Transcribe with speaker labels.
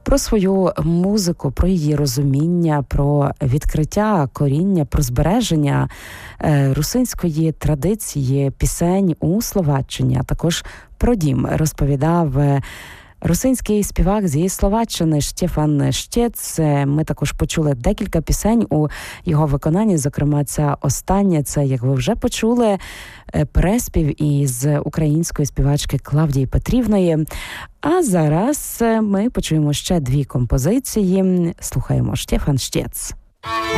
Speaker 1: Про свою музику, про її розуміння, про відкриття коріння, про збереження русинської традиції пісень у Словаччині, а також про дім розповідав русинський співак зі Словаччини Штефан Штєц. Ми також почули декілька пісень у його виконанні, зокрема ця остання, це, як ви вже почули, переспів із української співачки Клавдії Петрівної. А зараз ми почуємо ще дві композиції. Слухаємо Штефан Штєц.